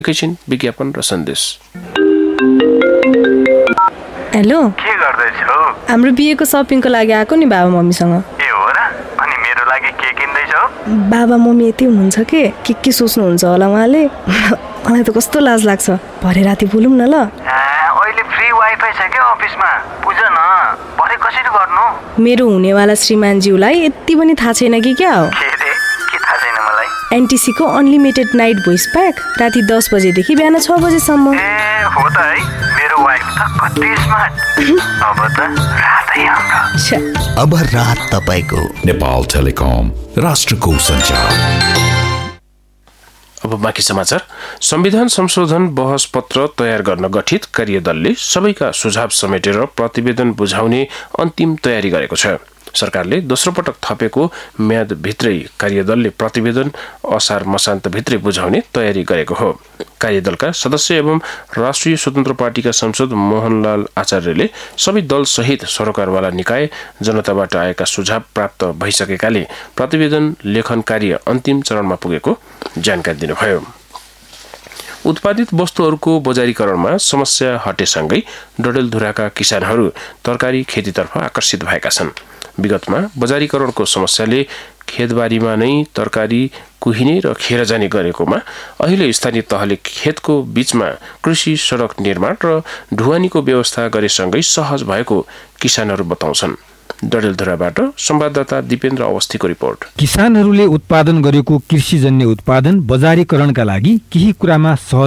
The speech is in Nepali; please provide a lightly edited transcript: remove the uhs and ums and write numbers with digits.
एकैछिन विज्ञापन र सन्देश। हेलो, के गर्दैछौ? हाम्रो बिहेको सपिङको लागि आएको नि बाबा मम्मीसँग। ए हो र? अनि मेरो लागि के किन्दैछौ? बाबा मम्मी यति हुनुहुन्छ के सोच्नुहुन्छ होला उहाँले। मलाई त कस्तो लाज लाग्छ। भरे राति बोलौँ न ल। अहिले फ्री वाइफाई छ क्या अफिसमा, बुझ न। भरे कसरी गर्नु? मेरो हुनेवाला श्रीमानज्यूलाई यति पनि थाहा छैन कि क्या हो? के रे? के थाहा छैन मलाई? एनटिसी को अनलिमिटेड नाइट भोइस प्याक राति 10 बजेदेखि बिहान 6 बजेसम्म। ए हो त है, मेरो वाइफ त कति स्मार्ट। अब त रातै हाम्रो। अब रात तपाईको। नेपाल टेलिकम, राष्ट्रको सञ्चार। अब बाँकी समाचार। संविधान संशोधन बहस पत्र तयार गर्न गठित कार्यदलले सबैका सुझाव समेटेर प्रतिवेदन बुझाउने अन्तिम तयारी गरेको छ। सरकारले दोस्रो पटक थपेको म्यादभित्रै कार्यदलले प्रतिवेदन असार मसान्तभित्रै बुझाउने तयारी गरेको हो। कार्यदलका सदस्य एवं राष्ट्रिय स्वतन्त्र पार्टीका सांसद मोहनलाल आचार्यले सबै दलसहित सरोकारवाला निकाय जनताबाट आएका सुझाव प्राप्त भइसकेकाले प्रतिवेदन लेखन कार्य अन्तिम चरणमा पुगेको जानकारी दिनुभयो। उत्पादित वस्तुहरूको बजारीकरणमा समस्या हटेसँगै डडेलधुराका किसानहरू तरकारी खेतीतर्फ आकर्षित भएका छन्। विगतमा बजारीकरणको समस्याले खेतबारीमा नै तरकारी कुहिने र खेर जाने गरेकोमा अहिले स्थानीय तहले खेतको बीचमा कृषि सडक निर्माण र ढुवानीको व्यवस्था गरेसँगै सहज भएको किसानहरू बताउँछन्। डडेलधुराबाट संवाददाता दिपेन्द्र अवस्थीको रिपोर्ट। किसानहरूले उत्पादन गरेको कृषिजन्य उत्पादन बजारीकरणका लागि केही कुरामा सहज